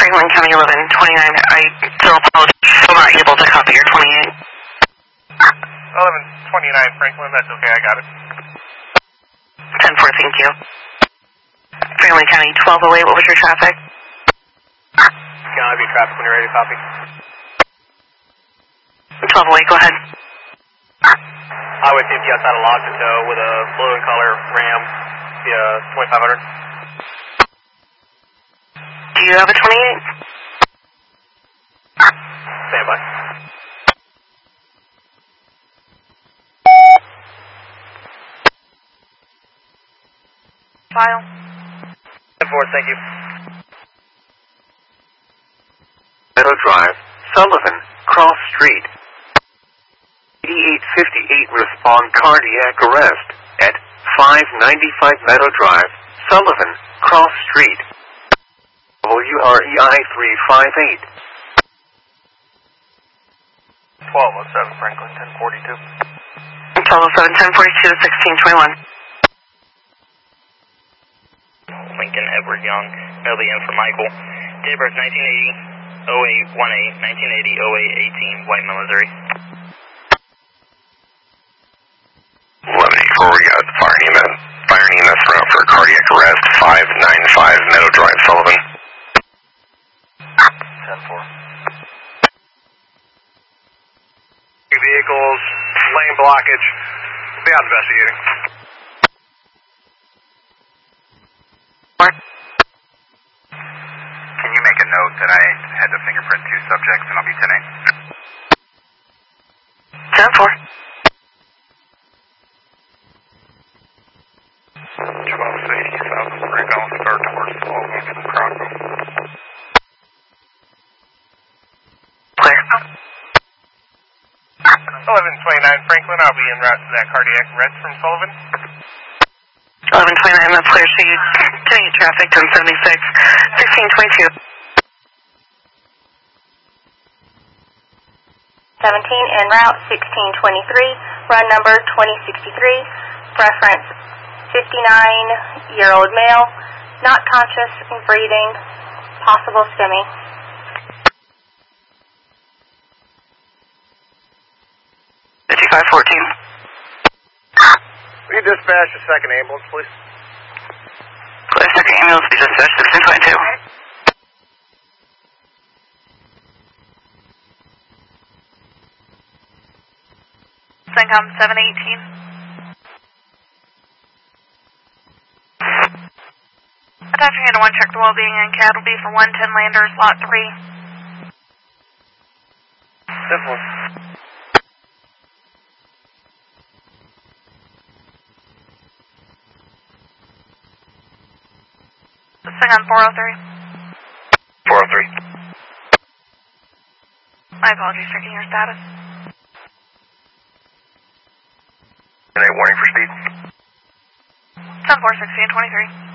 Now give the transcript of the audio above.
Franklin County 1129. I still apologize. I'm not able to copy your 28. 1129 Franklin, that's okay, I got it. 10-4, thank you. Franklin County 1208, what was your traffic? I'll be traffic when you're ready to copy. 1208, go ahead. Highway 50 outside of Logito with a blue and color Ram via 2500. Do you have a 28? Stand by. File. 10-4, thank you. Meadow Drive, Sullivan, Cross Street. 8858 respond cardiac arrest at 595 Meadow Drive, Sullivan, Cross Street. WREI 358. 1207 Franklin, 1042. 1207, 1042 to 1621. Lincoln Edward Young, LVM for Michael. Date of birth 1980, 0818, 1980, 0818, White Mill, Missouri. 1184, we got fire and EMS route for cardiac arrest, 595 Meadow Drive, Sullivan. 10-4. Vehicles, lane blockage. We'll be out investigating. Can you make a note that I had to fingerprint 2 subjects and I'll be 10-8? 10-4. 1280 south of Brigham, start towards Sullivan from Croco. Clear. 1129 Franklin, I'll be en route to that cardiac arrest from Sullivan. 1129, that's clear. So you continue traffic 1076, 1622. 17 en route 1623, run number 2063, reference 59-year-old male, not conscious and breathing, possible STEMI. Will you dispatch a second ambulance, please? Clear, second ambulance, be dispatched 1622. CENTCOM 718. Attaching into 1, check the well-being and CAD will be for 110 Landers, Lot 3. Simple. CENTCOM 403. 403. My apologies, checking your status. Any warning for speed? 10-4, 1623.